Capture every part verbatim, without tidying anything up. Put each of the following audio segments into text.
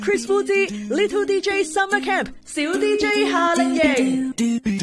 Chris Wu 之 Little D J Summer Camp 小 D J 夏令營。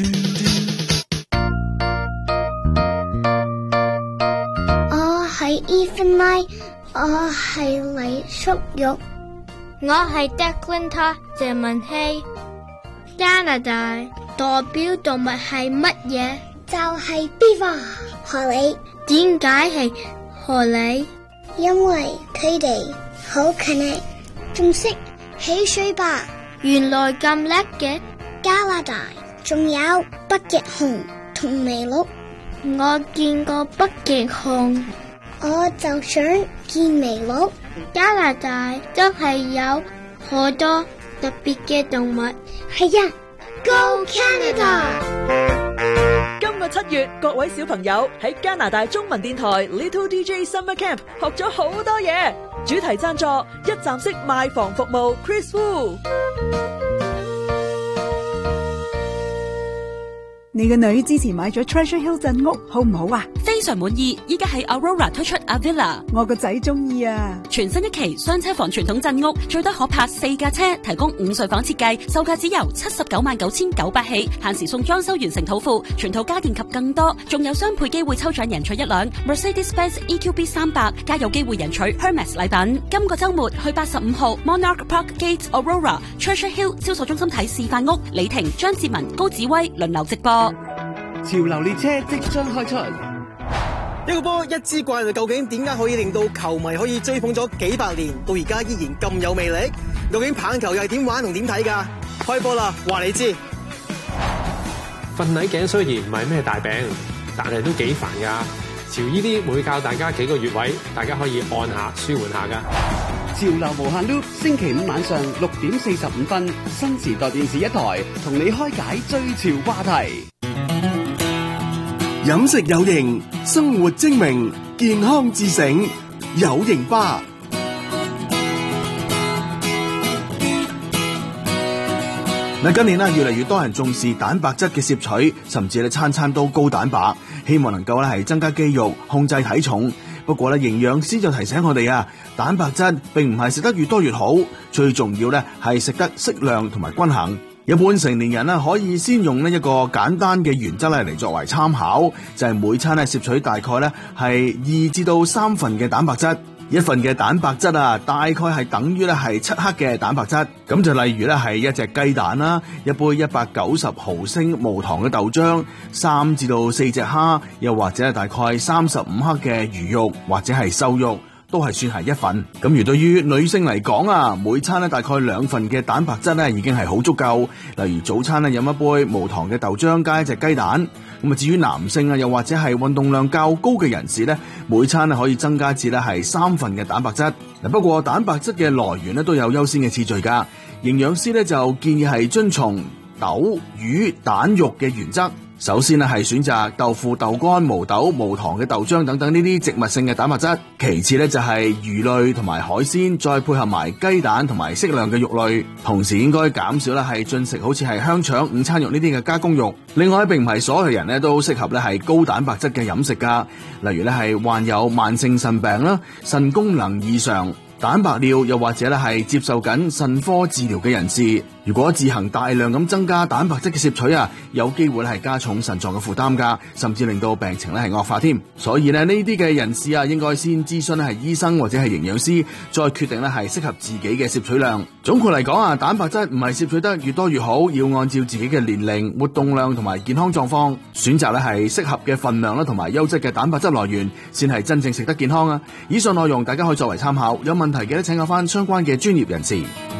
我係 Ethan Lai， 我係黎淑玉， 我係 Declan Ta 謝文希。加拿大代表動物係乜嘢？ 就係 Beaver 河狸。 點解係河狸？ 因為佢哋好勤力，仲識起水壩。 原來咁叻嘅。 加拿大仲有北極熊同麋鹿。 我見過北極熊， 我就想見麋鹿。 加拿大真係有好多特別嘅動物。 係呀 ，Go Canada！ 今個七月，各位小朋友喺加拿大中文電台 Little D J Summer Camp 學咗好多嘢。主題贊助一站式賣房服務 Chris Wu。 你個女之前買咗 Treasure Hill 鎮屋，好唔好啊？ 非常滿意，依家喺 Aurora 推出 Avila， 我個仔中意啊！ 全新一期雙車房傳統鎮屋，最多可泊四架車，提供五睡房設計，售價只由七十九萬九千九百起，限時送裝修完成套付，全套家電及更多，仲有雙倍機會抽獎贏取一輛 Mercedes-Benz E Q B 三百，加有機會贏取 Hermes 禮品。今個週末去八十五號 Monarch Park Gate Aurora Treasure Hill 銷售中心睇示範屋，李婷、張志文、高子威輪流直播。 潮流列車即將開出，一個波一支怪，究竟點解可以令到球迷可以追捧咗幾百年，到而家依然咁有魅力？究竟棒球又係點玩同點睇㗎？開波啦，話你知。 瞓捩頸雖然唔係咩大病，但係都幾煩㗎。潮依啲會教大家幾個穴位，大家可以按下舒緩下㗎。 潮流無限 loop， 星期五晚上六點四十五分，新時代電視一台同你開解最潮話題。 飲食有型，生活精明，健康自醒，有型吧。嗱，今年咧越嚟越多人重視蛋白質嘅攝取，甚至咧餐餐都高蛋白，希望能夠咧係增加肌肉，控制體重。不過咧，營養師就提醒我哋啊，蛋白質並唔係食得越多越好，最重要咧係食得適量同埋均衡。一般成年人咧可以先用呢一個簡單嘅原則咧嚟作為參考，就係每餐咧攝取大概咧係二至到三份嘅蛋白質。一份嘅蛋白質啊，大概係等於咧係七克嘅蛋白質。咁就例如咧係一隻雞蛋啦，一杯一百九十毫升無糖嘅豆漿，三至到四隻蝦，又或者係大概三十五克嘅魚肉或者係瘦肉，都係算係一份。咁而對於女性嚟講啊，每餐咧大概兩份嘅蛋白質咧已經係好足夠。例如早餐咧飲一杯無糖嘅豆漿加一隻雞蛋。咁啊，至於男性啊，又或者係運動量較高嘅人士咧，每餐咧可以增加至咧係三份嘅蛋白質。嗱，不過蛋白質嘅來源咧都有優先嘅次序噶。營養師咧就建議係遵從豆、魚、蛋、肉嘅原則。首先咧係選擇豆腐、豆乾、毛豆、無糖嘅豆漿等等呢啲植物性嘅蛋白質。其次咧就係魚類同埋海鮮，再配合埋雞蛋同埋適量嘅肉類。同時應該減少咧係進食好似係香腸、午餐肉呢啲嘅加工肉。另外並唔係所有人咧都適合咧係高蛋白質嘅飲食噶。例如咧係患有慢性腎病啦、腎功能異常、蛋白尿，又或者咧係接受緊腎科治療嘅人士，如果自行大量咁增加蛋白質嘅攝取啊，有機會咧係加重腎臟嘅負擔噶，甚至令到病情咧係惡化添。所以咧呢啲嘅人士啊，應該先諮詢咧係醫生或者係營養師，再決定咧係適合自己嘅攝取量。總括嚟講啊，蛋白質唔係攝取得越多越好，要按照自己嘅年齡、活動量同埋健康狀況，選擇咧係適合嘅份量啦，同埋優質嘅蛋白質來源，先係真正食得健康啊！以上內容大家可以作為參考，有問題嘅咧請教翻相關嘅專業人士。